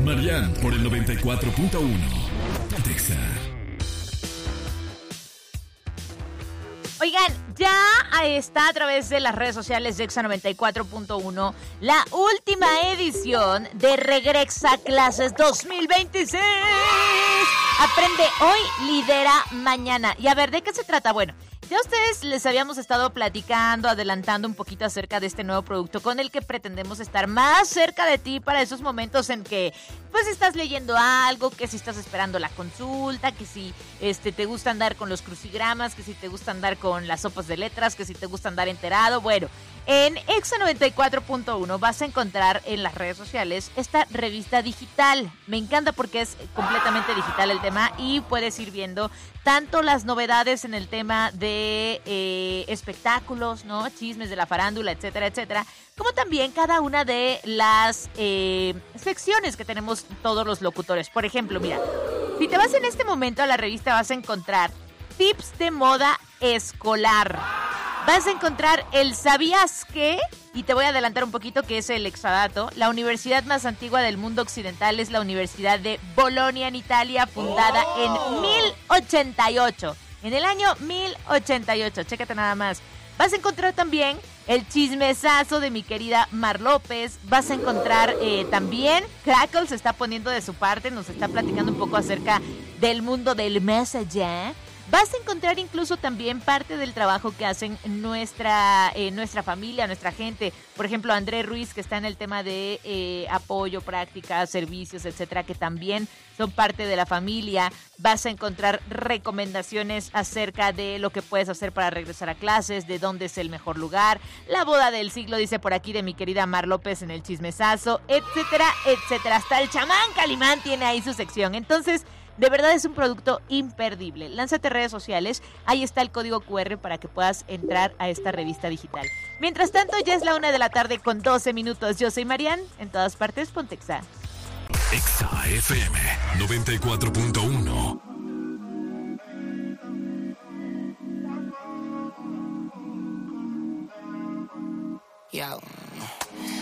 Marian por el 94.1. Pontexa. Oigan, ya está a través de las redes sociales de Exa 94.1 la última edición de Regresa Clases 2026. Aprende hoy, lidera mañana. Y a ver, ¿de qué se trata? Bueno, ya ustedes les habíamos estado platicando, adelantando un poquito acerca de este nuevo producto con el que pretendemos estar más cerca de ti para esos momentos en que pues estás leyendo algo, que si estás esperando la consulta, que si te gusta andar con los crucigramas, que si te gusta andar con las sopas de letras, que si te gusta andar enterado. Bueno, en Exa 94.1 vas a encontrar en las redes sociales esta revista digital. Me encanta porque es completamente digital el tema y puedes ir viendo tanto las novedades en el tema de espectáculos, ¿no? Chismes de la farándula, etcétera, etcétera, como también cada una de las secciones que tenemos todos los locutores. Por ejemplo, mira, si te vas en este momento a la revista vas a encontrar tips de moda escolar. Vas a encontrar el ¿sabías qué? Y te voy a adelantar un poquito que es el extradato. La universidad más antigua del mundo occidental es la Universidad de Bolonia en Italia, fundada en 1088. En el año 1088, chécate nada más. Vas a encontrar también el chismesazo de mi querida Mar López. Vas a encontrar también, Crackle se está poniendo de su parte, nos está platicando un poco acerca del mundo del más allá. Vas a encontrar incluso también parte del trabajo que hacen nuestra familia, nuestra gente. Por ejemplo, André Ruiz, que está en el tema de apoyo, prácticas, servicios, etcétera, que también son parte de la familia. Vas a encontrar recomendaciones acerca de lo que puedes hacer para regresar a clases, de dónde es el mejor lugar. La boda del siglo, dice por aquí, de mi querida Mar López en el chismesazo, etcétera, etcétera. Hasta el chamán Calimán tiene ahí su sección. Entonces, de verdad es un producto imperdible. Lánzate a redes sociales, ahí está el código QR para que puedas entrar a esta revista digital. Mientras tanto, ya es la 1:00 con 12 minutos. Yo soy Marian, en todas partes, Pontexa. Exa FM 94.1. Yo.